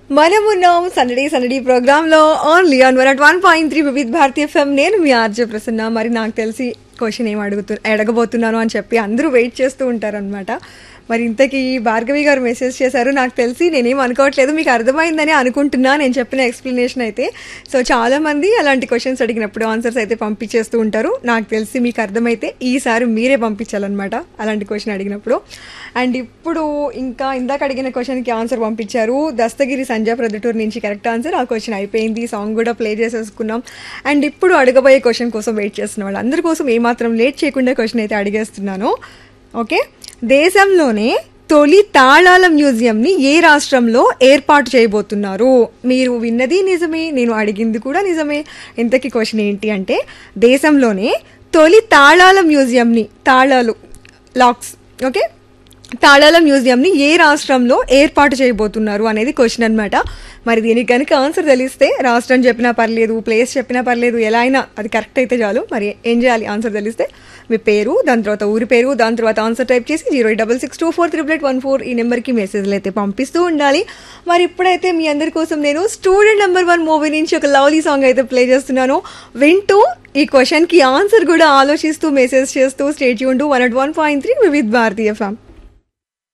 మనమున్నాం సందడి సందడి ప్రోగ్రామ్ లో only on 101.3 Vividh Bharatiya FM. నేను మీ ఆర్జే ప్రసన్న. మరి నాకు తెలిసి క్వశ్చన్ ఏం అడగబోతున్నాను అని చెప్పి అందరూ వెయిట్ చేస్తూ ఉంటారనమాట. మరి ఇంతకీ భార్గవి గారు మెసేజ్ చేశారు. నాకు తెలిసి నేనేం అనుకోవట్లేదు, మీకు అర్థమైందని అనుకుంటున్నా నేను చెప్పిన ఎక్స్ప్లెనేషన్ అయితే. సో చాలా మంది అలాంటి క్వశ్చన్స్ అడిగినప్పుడు ఆన్సర్స్ అయితే పంపించేస్తూ ఉంటారు. నాకు తెలిసి మీకు అర్థమైతే ఈసారి మీరే పంపించాలన్నమాట అలాంటి క్వశ్చన్ అడిగినప్పుడు. అండ్ ఇప్పుడు ఇంకా ఇందాక అడిగిన క్వశ్చన్కి ఆన్సర్ పంపించారు దస్తగిరి సంజయ్ ప్రొద్దుటూరు నుంచి. Correct answer. ఆ క్వశ్చన్ అయిపోయింది, సాంగ్ కూడా ప్లే చేసేసుకున్నాం. అండ్ ఇప్పుడు అడగబోయే క్వశ్చన్ కోసం వెయిట్ చేస్తున్న వాళ్ళు అందరి కోసం ఏమాత్రం లేట్ చేయకుండా క్వశ్చన్ అయితే అడిగేస్తున్నాను. ఓకే, దేశంలోనే తొలి తాళాల మ్యూజియంని ఏ రాష్ట్రంలో ఏర్పాటు చేయబోతున్నారు? మీరు విన్నది నిజమే, నేను అడిగింది కూడా నిజమే. ఇంతకీ క్వశ్చన్ ఏంటి అంటే, దేశంలోనే తొలి తాళాల మ్యూజియంని, తాళాలు లాక్స్, ఓకే, తాళాల మ్యూజియంని ఏ రాష్ట్రంలో ఏర్పాటు చేయబోతున్నారు అనేది క్వశ్చన్ అనమాట. మరి దీనికి కనుక ఆన్సర్ తెలిస్తే రాష్ట్రం చెప్పినా పర్లేదు, ప్లేస్ చెప్పినా పర్లేదు, ఎలా అయినా అది కరెక్ట్ అయితే చాలు. మరి ఏం చేయాలి? ఆన్సర్ తెలిస్తే మీ పేరు, దాని తర్వాత ఊరి పేరు, దాని తర్వాత ఆన్సర్ టైప్ చేసి 08662438814 ఈ నెంబర్కి మెసేజ్లు అయితే పంపిస్తూ ఉండాలి. మరి ఇప్పుడైతే మీ అందరి కోసం నేను స్టూడెంట్ నెంబర్ 1 మూవీ నుంచి ఒక లవ్లీ సాంగ్ అయితే ప్లే చేస్తున్నాను. వింటూ ఈ క్వశ్చన్కి ఆన్సర్ కూడా ఆలోచిస్తూ మెసేజ్ చేస్తూ stay tuned to 101.3 Vividh Bharatiya FM.